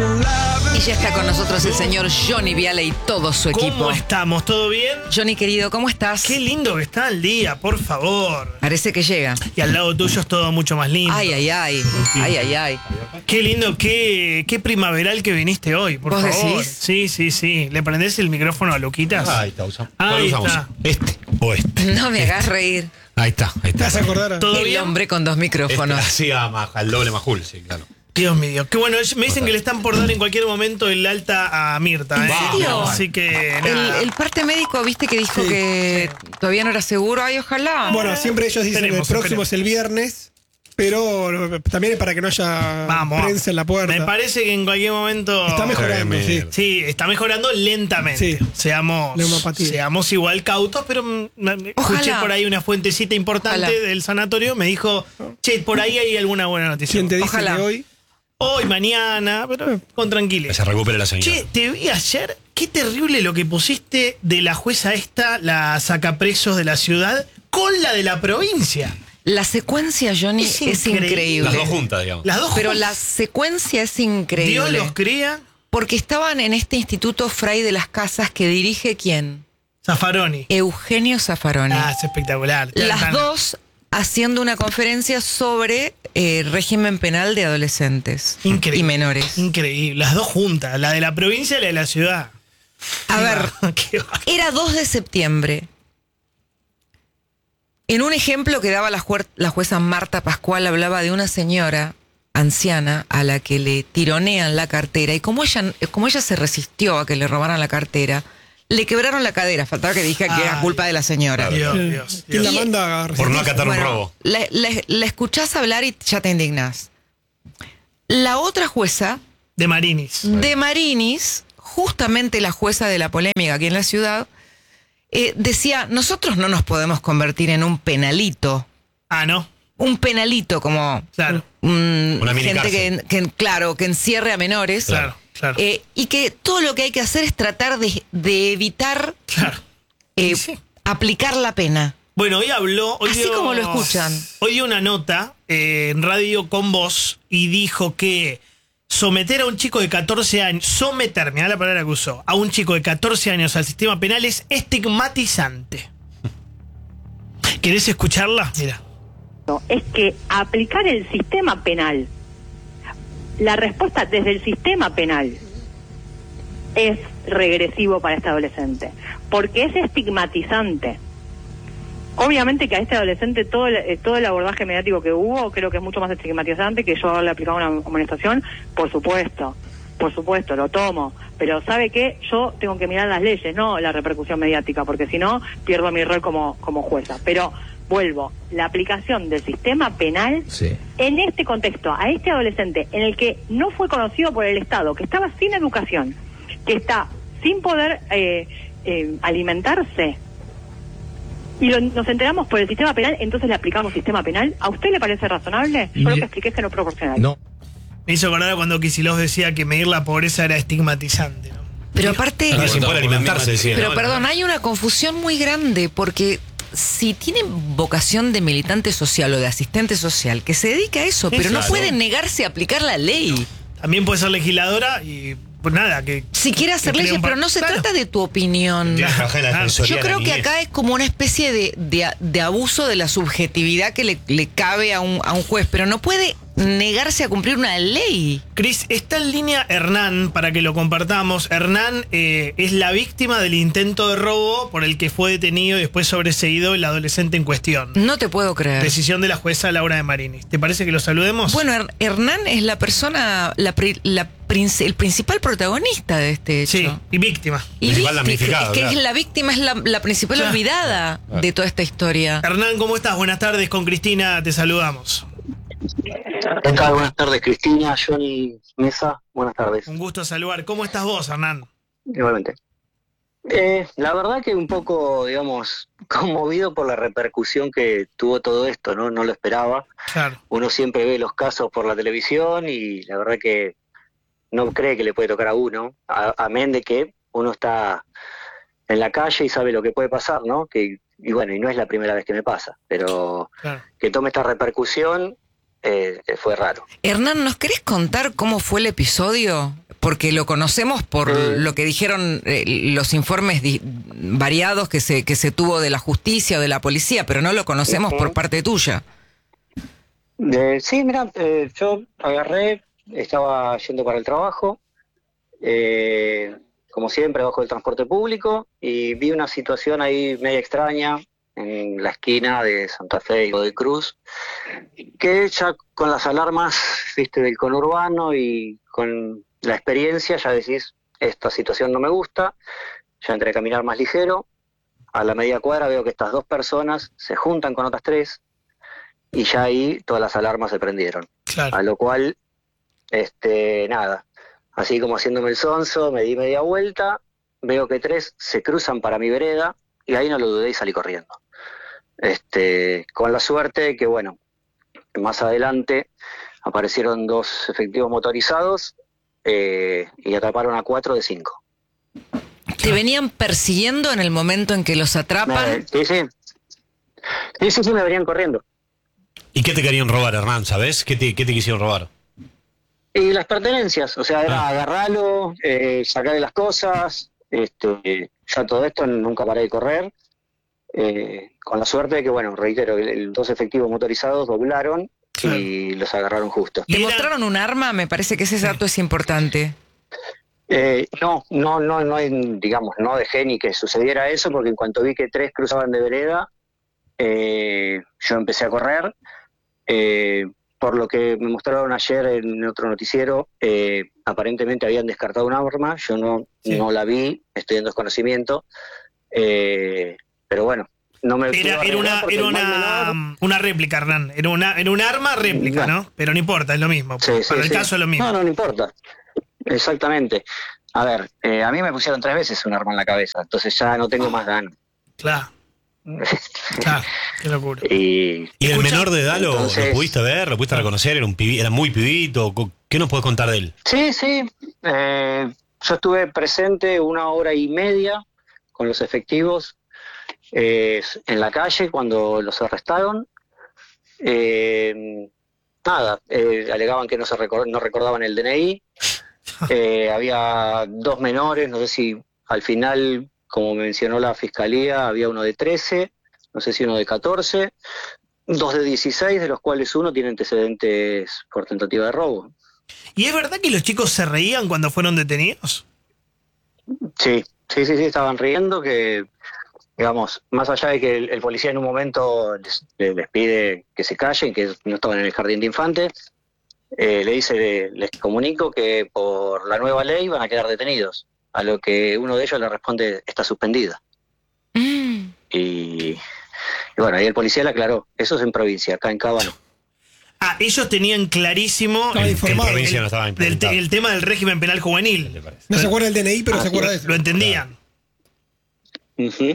Y ya está con nosotros el señor Johnny Viale y todo su equipo. ¿Cómo estamos? ¿Todo bien? Johnny, querido, ¿cómo estás? Qué lindo que está el día, por favor. Parece que llega. Y al lado tuyo es todo mucho más lindo. Ay, ay, ay. Ay, ay, ay. Qué lindo, qué primaveral que viniste hoy, por ¿Vos favor. decís? Sí, sí, sí. ¿Le prendés el micrófono a Luquitas? Ahí está, usamos. Ahí ¿Cuál usamos? está. ¿Este o este? No me hagas reír. Ahí está, ahí está. ¿Te vas a acordar? ¿Todo El bien? hombre con dos micrófonos. Hacía al doble majul, sí, claro. Dios mío. Qué bueno, me dicen que le están por dar en cualquier momento el alta a Mirta. ¿En serio? Así que nada. El parte médico, viste que dijo que todavía no era seguro. Ay, ojalá. Bueno, siempre ellos dicen que el Esperemos, próximo es el viernes, pero también es para que no haya Vamos. prensa en la puerta. Me parece que en cualquier momento... Está mejorando, sí. Tremendo. Sí, está mejorando lentamente. Sí. Seamos Neumopatía. igual cautos, pero escuché Ojalá. por ahí una fuentecita importante Ojalá. del sanatorio. Me dijo, che, por ahí hay alguna buena noticia. ¿Quién te dice Ojalá. que hoy? Hoy, mañana, pero con Que tranquilidad. se recupere la señora. Che, te vi ayer. Qué terrible lo que pusiste de la jueza esta, la sacapresos de la ciudad, con la de la provincia. La secuencia, Johnny, Es es increíble. increíble. Las dos juntas, digamos. Las dos Pero juntas. la secuencia es increíble. Dios los cría. Porque estaban en este Instituto Fray de las Casas que dirige ¿quién? Zaffaroni. Eugenio Zaffaroni. Ah, es espectacular. Las dos haciendo una conferencia sobre régimen penal de adolescentes Increíble. y menores. Increíble. Las dos juntas. La de la provincia y la de la ciudad. A ver, Qué va. era 2 de septiembre. En un ejemplo que daba la jueza Marta Pascual, hablaba de una señora anciana a la que le tironean la cartera y como ella se resistió a que le robaran la cartera, le quebraron la cadera. Faltaba que dijera que era Ay. culpa de la señora. Dios, Eh, Dios, ¿Quién la Dios. manda a Por no acatar un robo. La escuchás hablar y ya te indignás. La otra jueza, De Marinis. de Marinis, justamente la jueza de la polémica aquí en la ciudad, decía, nosotros no nos podemos convertir en un penalito. Ah, ¿no? Un penalito como Claro. Una mini gente cárcel. claro, que encierre a menores. Claro, claro. Y que todo lo que hay que hacer es tratar de evitar Claro. Sí. aplicar la pena. Bueno, hoy habló... Hoy Así como lo escuchan. Hoy dio una nota en Radio Con Voz y dijo que someter a un chico de 14 años... Someter, mirá la palabra que usó. A un chico de 14 años al sistema penal es estigmatizante. ¿Querés escucharla? Mira. Es que aplicar el sistema penal, la respuesta desde el sistema penal es regresivo para este adolescente, porque es estigmatizante. Obviamente que a este adolescente todo el abordaje mediático que hubo creo que es mucho más estigmatizante que yo haberle aplicado una amonestación, por supuesto, lo tomo, pero ¿sabe qué? Yo tengo que mirar las leyes, no la repercusión mediática, porque si no pierdo mi rol como jueza. Pero vuelvo, la aplicación del sistema penal en este contexto, a este adolescente en el que no fue conocido por el Estado, que estaba sin educación, que está sin poder alimentarse, y nos enteramos por el sistema penal, entonces le aplicamos sistema penal. ¿A usted le parece razonable? Yo lo que expliqué es que no es proporcional. No. Me hizo acordar cuando Kicillof decía que medir la pobreza era estigmatizante, ¿no? Pero aparte... Y sin poder alimentarse, decía. Pero ¿no? perdón, hay una confusión muy grande porque si tienen vocación de militante social o de asistente social, que se dedica a eso, pero no claro. puede negarse a aplicar la ley. También puede ser legisladora y pues nada, que... Si quiere hacer que leyes, crea un pero no se claro. trata de tu opinión. Ya trabajé en la defensoría Yo de la creo que niñez. acá es como una especie de abuso de la subjetividad que le cabe a un juez, pero no puede negarse a cumplir una ley. Cris, está en línea Hernán, para que lo compartamos. Hernán es la víctima del intento de robo por el que fue detenido y después sobreseído el adolescente en cuestión. No te puedo creer. Decisión de la jueza Laura de Marinis. ¿Te parece que lo saludemos? Bueno, Hernán es la persona, el principal protagonista de este hecho. Sí, y víctima. Y Principal damnificado, es que claro. es la víctima, es la principal Claro. olvidada de toda esta historia. Hernán, ¿cómo estás? Buenas tardes, con Cristina te saludamos. ¿Qué tal? Buenas tardes, Cristina, Johnny, Mesa. Buenas tardes. Un gusto saludar. ¿Cómo estás vos, Hernán? Igualmente. La verdad que un poco, digamos, conmovido por la repercusión que tuvo todo esto, ¿no? No lo esperaba. Claro. Uno siempre ve los casos por la televisión y la verdad que no cree que le puede tocar a uno, amén de que uno está en la calle y sabe lo que puede pasar, ¿no? Y bueno, y no es la primera vez que me pasa, pero Claro. que tome esta repercusión fue raro. Hernán, ¿nos querés contar cómo fue el episodio? porque lo conocemos por lo que dijeron los informes variados que se tuvo de la justicia o de la policía, pero no lo conocemos por parte tuya. Sí, mira, yo agarré, estaba yendo para el trabajo, como siempre bajo el transporte público, y vi una situación ahí media extraña en la esquina de Santa Fe y Godoy Cruz, que ya con las alarmas, viste, del conurbano y con la experiencia ya decís, esta situación no me gusta, ya entré a caminar más ligero, a la media cuadra veo que estas 2 personas se juntan con otras 3 y ya ahí todas las alarmas se prendieron. Claro. A lo cual, nada, así como haciéndome el sonso, me di media vuelta, veo que 3 se cruzan para mi vereda y ahí no lo dudé y salí corriendo. Con la suerte que, bueno, más adelante aparecieron 2 efectivos motorizados y atraparon a 4 de 5. ¿Te venían persiguiendo en el momento en que los atrapan? Sí, me venían corriendo. ¿Y qué te querían robar, Hernán? ¿Sabés? ¿Qué te quisieron robar? Y las pertenencias, o sea, era agarrarlo, sacarle las cosas, ya todo esto nunca paré de correr, con la suerte de que, bueno, reitero, 2 efectivos motorizados doblaron y los agarraron justo. ¿Te mostraron un arma? Me parece que ese dato es importante. No, digamos, no dejé ni que sucediera eso, porque en cuanto vi que 3 cruzaban de vereda, yo empecé a correr. Por lo que me mostraron ayer en otro noticiero, aparentemente habían descartado un arma, yo no la vi, estoy en desconocimiento, pero bueno, no me... Era una réplica, Hernán, era un arma réplica, ¿no? Pero no importa, es lo mismo, para el caso es lo mismo. No importa, exactamente. A ver, a mí me pusieron 3 veces un arma en la cabeza, entonces ya no tengo más ganas. Claro. Claro, qué locura. ¿Y el menor de edad lo pudiste ver? ¿Lo pudiste reconocer? ¿Era muy pibito? ¿Qué nos puedes contar de él? Sí. Yo estuve presente 1 hora y media con los efectivos en la calle cuando los arrestaron. Alegaban que no recordaban el DNI. Había 2 menores, no sé si al final, como mencionó la fiscalía, había uno de 13, no sé si uno de 14, 2 de 16, de los cuales uno tiene antecedentes por tentativa de robo. ¿Y es verdad que los chicos se reían cuando fueron detenidos? Sí, estaban riendo, que, digamos, más allá de que el policía en un momento les pide que se callen, que no estaban en el jardín de infantes, les comunico que por la nueva ley van a quedar detenidos. A lo que uno de ellos le responde, está suspendida. Y bueno, ahí el policía le aclaró, eso es en provincia, acá en Cava no. Ellos tenían clarísimo el tema del régimen penal juvenil. No se acuerda del DNI, pero se acuerda de eso. Lo entendían. Sí.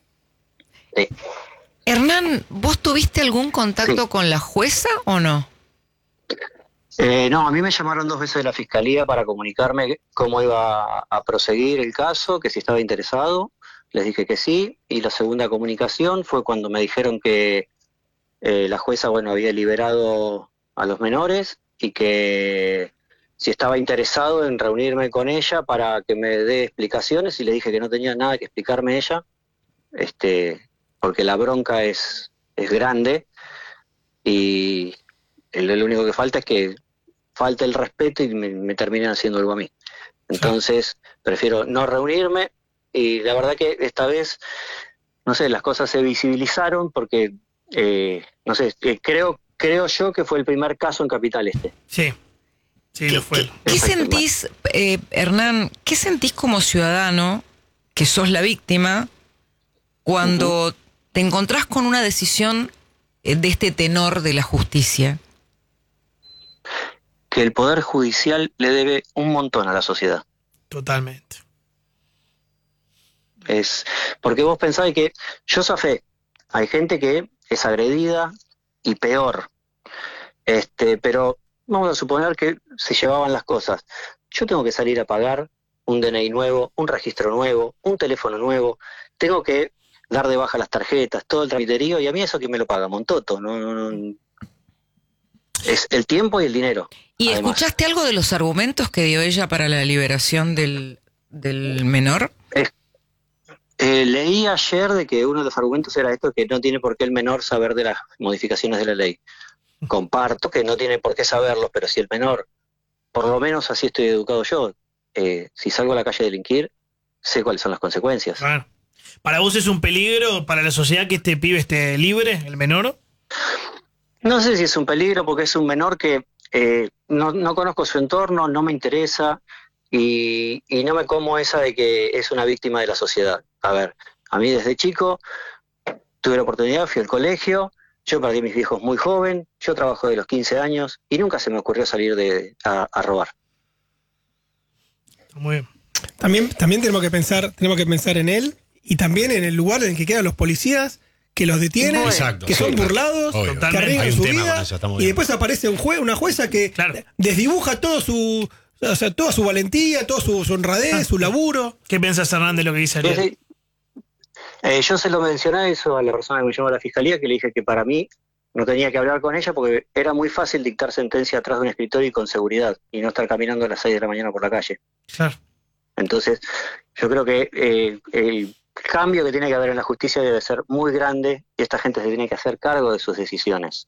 Hernán, ¿vos tuviste algún contacto con la jueza o no? No, a mí me llamaron 2 veces de la fiscalía para comunicarme cómo iba a proseguir el caso, que si estaba interesado, les dije que sí, y la segunda comunicación fue cuando me dijeron que la jueza, bueno, había liberado a los menores y que si estaba interesado en reunirme con ella para que me dé explicaciones, y le dije que no tenía nada que explicarme ella, porque la bronca es grande y lo único que falta es que falte el respeto y me terminen haciendo algo a mí. Entonces, prefiero no reunirme, y la verdad que esta vez, no sé, las cosas se visibilizaron porque, no sé, creo yo que fue el primer caso en Capital Este. Sí, lo fue. ¿Qué sentís, Hernán, qué sentís como ciudadano, que sos la víctima, cuando te encontrás con una decisión de este tenor de la justicia? Que el Poder Judicial le debe un montón a la sociedad. Totalmente. Porque vos pensás que yo zafé, hay gente que es agredida y peor, pero vamos a suponer que se llevaban las cosas. Yo tengo que salir a pagar un DNI nuevo, un registro nuevo, un teléfono nuevo, tengo que dar de baja las tarjetas, todo el tramiterío, y a mí eso que me lo paga Montoto, no. Es el tiempo y el dinero. ¿Y además. escuchaste algo de los argumentos que dio ella para la liberación del menor? Leí ayer de que uno de los argumentos era esto, que no tiene por qué el menor saber de las modificaciones de la ley. Comparto que no tiene por qué saberlo, pero si el menor, por lo menos así estoy educado yo, si salgo a la calle a delinquir, sé cuáles son las consecuencias. Claro. ¿Para vos es un peligro para la sociedad que este pibe esté libre, el menor? No sé si es un peligro porque es un menor que no conozco su entorno, no me interesa y no me como esa de que es una víctima de la sociedad. A ver, a mí desde chico tuve la oportunidad, fui al colegio, yo perdí a mis viejos muy joven, yo trabajo de los 15 años y nunca se me ocurrió salir a robar. Muy bien. También tenemos que pensar en él y también en el lugar en el que quedan los policías, que los detienen, Exacto, que son burlados, obvio. que arriesgan Hay un su tema vida, con eso, está muy y bien. después aparece una jueza que Claro. desdibuja toda su valentía, toda su honradez, su laburo. ¿Qué piensas, Hernán, de lo que dice Ariel? Yo se lo mencioné eso a la persona que me llamó a la fiscalía, que le dije que para mí no tenía que hablar con ella porque era muy fácil dictar sentencia atrás de un escritorio y con seguridad, y no estar caminando a las 6 de la mañana por la calle. Claro. Entonces, yo creo que el cambio que tiene que haber en la justicia debe ser muy grande y esta gente se tiene que hacer cargo de sus decisiones.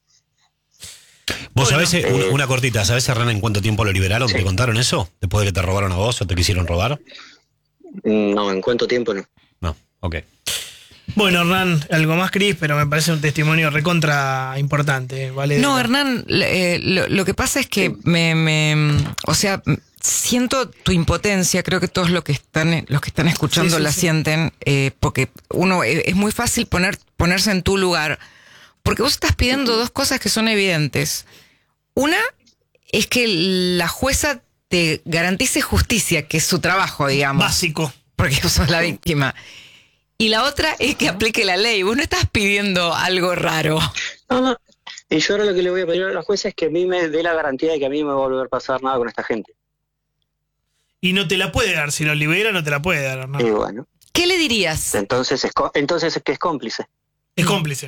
Vos Bueno, sabés, una cortita, ¿sabés, Hernán, en cuánto tiempo lo liberaron? Sí. ¿Te contaron eso? ¿Después de que te robaron a vos o te quisieron robar? No, ¿en cuánto tiempo no? No, ok. Bueno, Hernán, algo más, Cris, pero me parece un testimonio recontra importante, ¿vale? No, Hernán, lo que pasa es que o sea, siento tu impotencia, creo que todos los que están escuchando Sí, la sí. sienten, porque es muy fácil ponerse en tu lugar, porque vos estás pidiendo dos cosas que son evidentes. Una es que la jueza te garantice justicia, que es su trabajo, digamos, Básico. porque vos sos la víctima. Y la otra es que aplique la ley. Vos no estás pidiendo algo raro. No. Y yo ahora lo que le voy a pedir a la jueza es que a mí me dé la garantía de que a mí no me va a volver a pasar nada con esta gente. Y no te la puede dar. Si lo libera, no te la puede dar, Hernán. Y bueno, ¿Qué le dirías? entonces es que es cómplice. Es cómplice.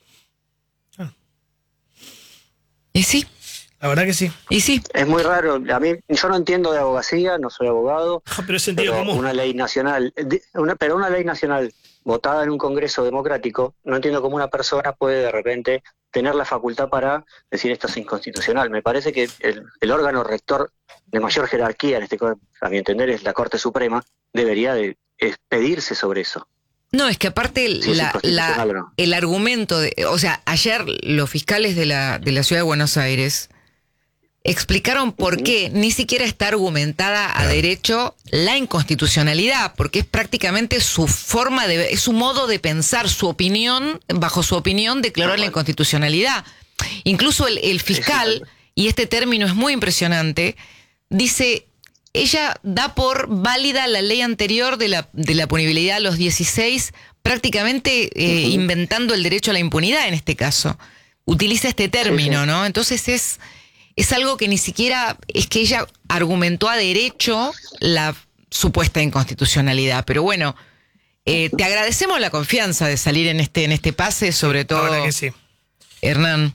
Y sí, La verdad que sí. y sí. Es muy raro. A mí, yo no entiendo de abogacía, no soy abogado. Pero es sentido Pero común. una ley nacional, una ley nacional votada en un Congreso democrático, no entiendo cómo una persona puede de repente tener la facultad para decir esto es inconstitucional. Me parece que el órgano rector de mayor jerarquía, en este caso, a mi entender, es la Corte Suprema, debería de expedirse sobre eso. No, es que aparte Sí, es inconstitucional, ¿o no? el argumento, o sea, ayer los fiscales de la Ciudad de Buenos Aires explicaron por qué ni siquiera está argumentada a derecho la inconstitucionalidad, porque es prácticamente su forma es su modo de pensar, su opinión, bajo su opinión declaró la inconstitucionalidad. Incluso el fiscal, y este término es muy impresionante, dice, ella da por válida la ley anterior de la punibilidad a los 16, prácticamente inventando el derecho a la impunidad en este caso. Utiliza este término, ¿no? Entonces es algo que ni siquiera, es que ella argumentó a derecho la supuesta inconstitucionalidad. Pero bueno, te agradecemos la confianza de salir en este pase, sobre La todo, verdad que sí. Hernán.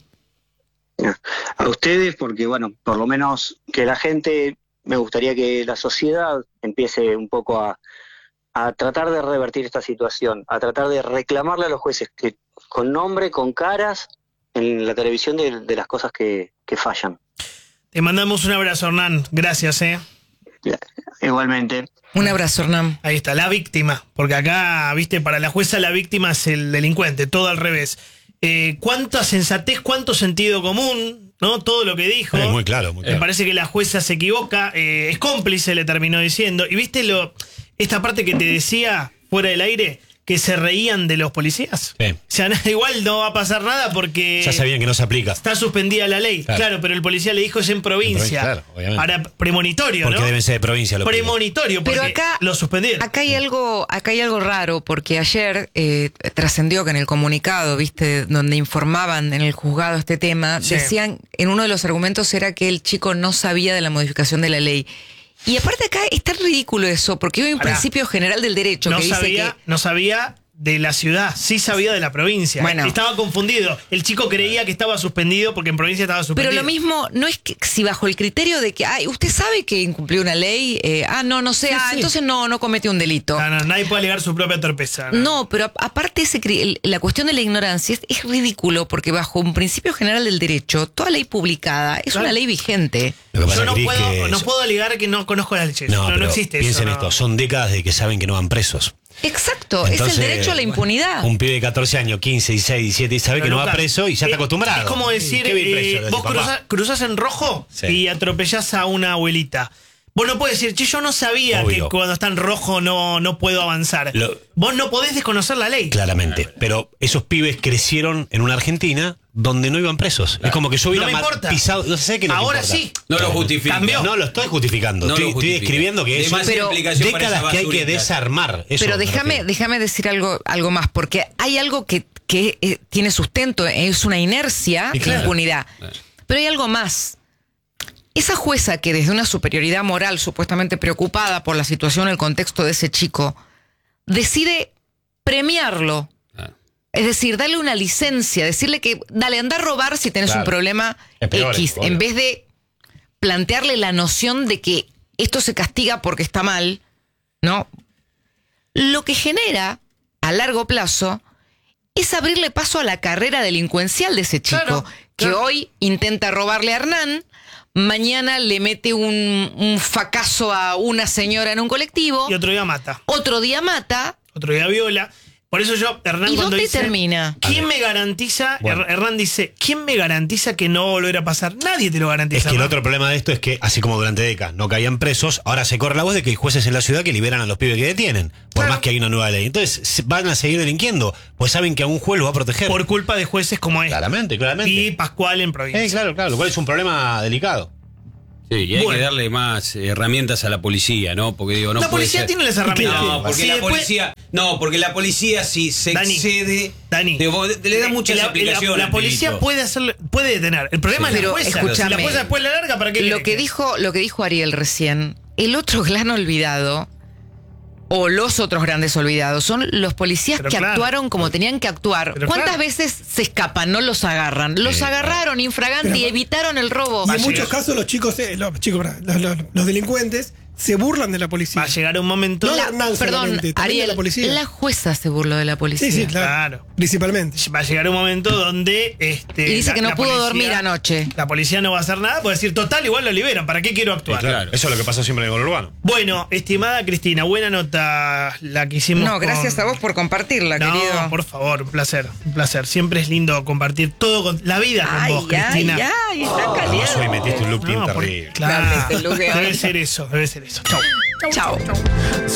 A ustedes, porque bueno, por lo menos que la gente, me gustaría que la sociedad empiece un poco a tratar de revertir esta situación, a tratar de reclamarle a los jueces que con nombre, con caras, en la televisión de las cosas que fallan. Te mandamos un abrazo, Hernán. Gracias, Igualmente. Un abrazo, Hernán. Ahí está, la víctima. Porque acá, viste, para la jueza la víctima es el delincuente, todo al revés. Cuánta sensatez, cuánto sentido común, ¿no? Todo lo que dijo. Es muy claro, muy Me claro. parece que la jueza se equivoca, es cómplice, le terminó diciendo. Y viste esta parte que te decía fuera del aire, que se reían de los policías. Sí. O sea, igual no va a pasar nada porque Ya sabían que no se aplica. está suspendida la ley. Claro, pero el policía le dijo es en provincia. Claro, obviamente. Ahora, premonitorio, Porque ¿no? deben ser de provincia. Lo Premonitorio, porque Pero acá- lo suspendieron. Acá hay algo raro, porque ayer trascendió que en el comunicado, viste, donde informaban en el juzgado este tema, Sí. decían, en uno de los argumentos era que el chico no sabía de la modificación de la ley. Y aparte acá es tan ridículo eso, porque hay un Pará. principio general del derecho No que dice sabía de la ciudad, sí sabía de la provincia. Bueno. Estaba confundido. El chico creía que estaba suspendido porque en provincia estaba suspendido. Pero lo mismo, no es que si bajo el criterio de que, usted sabe que incumplió una ley, no sé, Sí. entonces no cometió un delito. No, nadie puede alegar su propia torpeza. No, pero aparte la cuestión de la ignorancia es ridículo porque bajo un principio general del derecho, toda ley publicada es Claro. una ley vigente. Lo que pasa, Yo no Cris, puedo, que no puedo alegar que no conozco las leyes. No, No pero existe piensen eso. esto, son décadas de que saben que no van presos. Exacto, Entonces, es el derecho a la impunidad. Un pibe de 14 años, 15, 16, 17, y sabe Pero que no va Lucas, preso y ya está acostumbrado. Es como decir, ¿Qué bien preso? vos Papá. cruzás en rojo Sí. y atropellás a una abuelita. Vos no podés decir, che, yo no sabía Obvio. que cuando está en rojo no puedo avanzar. Vos no podés desconocer la ley. Claramente. Pero esos pibes crecieron en una Argentina donde no iban presos. Es como que yo hubiera No me importa. pisado. No sé qué no te Ahora importa. sí. No lo justifica. Cambió. No lo estoy justificando. No lo estoy justifica. describiendo que es Demasiada Pero- explicación para décadas esa que hay que basurita. desarmar. Eso Pero me refiero. déjame decir algo más, porque hay algo que tiene sustento, es una inercia Y de claro. impunidad. Pero hay algo más. Esa jueza que desde una superioridad moral supuestamente preocupada por la situación, el contexto de ese chico, decide premiarlo. Ah. Es decir, darle una licencia, decirle que dale, anda a robar si tenés Claro. un problema Es peor, X, obvio. en vez de plantearle la noción de que esto se castiga porque está mal, ¿no? Lo que genera a largo plazo es abrirle paso a la carrera delincuencial de ese chico, Claro, que claro. hoy intenta robarle a Hernán, mañana le mete un fracaso a una señora en un colectivo, Y otro día mata. otro día mata, Otro día viola. Por eso yo, Hernán, ¿y cuando dónde dice, termina? ¿quién me garantiza? Bueno. Hernán dice, ¿quién me garantiza que no va a volver a pasar? Nadie te lo garantiza. Es que el Hernán. otro problema de esto es que, así como durante décadas no caían presos, ahora se corre la voz de que hay jueces en la ciudad que liberan a los pibes que detienen, por Claro. más que hay una nueva ley. Entonces van a seguir delinquiendo, pues saben que a un juez lo va a proteger. Por culpa de jueces como este. Claramente. Y Pascual en provincia. Claro, lo cual es un problema delicado. Sí, y hay Bueno. que darle más herramientas a la policía, ¿no? Porque digo, no La puede policía ser- tiene las herramientas. No, porque Si la después- policía, porque la policía si se Dani, excede, Dani. digo, le da muchas explicaciones. La policía Pilito. puede detener. El problema Sí. es la Pero jueza. escúchame, Si la jueza después la larga, ¿para qué lo quiere que dijo Ariel recién, el otro gran olvidado, o los otros grandes olvidados, son los policías Pero que claro. actuaron como tenían que actuar. Pero ¿Cuántas claro. veces se escapan, no los agarran? Los agarraron infraganti y Pero- evitaron el robo. Y Va a en muchos llegar. casos los delincuentes se burlan de la policía. Va a llegar un momento. No, Perdón, solamente, también de Ariel, la policía. la jueza se burló de la policía. Sí, claro. Claro. Principalmente. Va a llegar un momento donde. Y dice que no pudo dormir anoche. La policía no va a hacer nada, puede decir, total, igual lo liberan. ¿Para qué quiero actuar? Claro. Eso es lo que pasa siempre en el urbano. Bueno, estimada Cristina, buena nota la que hicimos. No, gracias a vos por compartirla, No, querido. por favor, un placer, un placer. Siempre es lindo compartir todo con la vida con Ay, vos, ay, Cristina. ay, está Vos caliente. hoy metiste un look No, terrible. claro, Dale, este look, debe ser eso, debe ser eso. Chau. Chao.